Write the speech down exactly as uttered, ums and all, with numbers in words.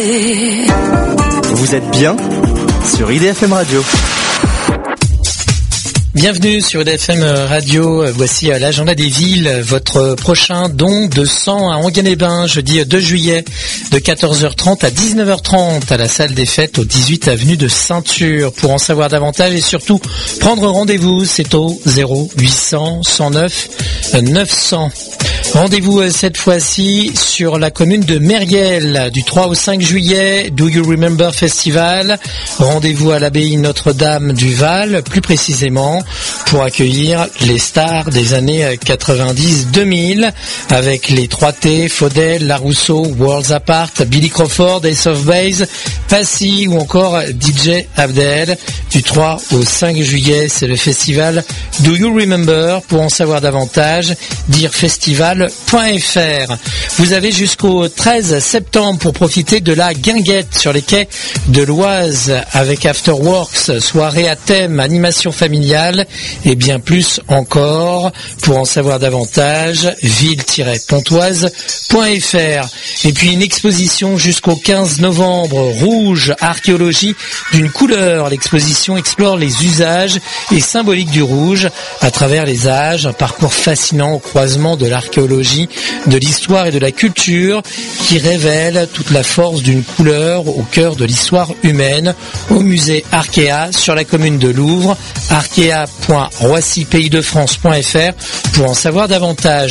Vous êtes bien sur I D F M Radio. Bienvenue sur I D F M Radio, voici l'agenda des villes, votre prochain don de sang à Enghien-les-Bains, jeudi deux juillet de quatorze heures trente à dix-neuf heures trente à la salle des fêtes au dix-huit avenue de Ceinture. Pour en savoir davantage et surtout prendre rendez-vous, c'est au zéro huit cents cent neuf neuf cents. Rendez-vous cette fois-ci sur la commune de Mériel du trois au cinq juillet, Do You Remember Festival. Rendez-vous à l'abbaye Notre-Dame du Val, plus précisément, pour accueillir les stars des années quatre-vingt-dix deux mille avec les trois T, Faudel, Larousseau, Worlds Apart, Billy Crawford, Ace of Base, Passy ou encore D J Abdel. Du trois au cinq juillet, c'est le festival Do You Remember. Pour en savoir davantage, dire festival point f r. Vous avez jusqu'au treize septembre pour profiter de la guinguette sur les quais de l'Oise avec Afterworks, soirée à thème, animation familiale et bien plus encore. Pour en savoir davantage, ville tiret pontoise point f r. Et puis une exposition jusqu'au quinze novembre, Rouge, archéologie d'une couleur. L'exposition explore les usages et symboliques du rouge à travers les âges, un parcours fascinant au croisement de l'archéologie, de l'histoire et de la culture qui révèle toute la force d'une couleur au cœur de l'histoire humaine au musée Arkea sur la commune de Louvre, arkea point roissy pays de france point f r pour en savoir davantage.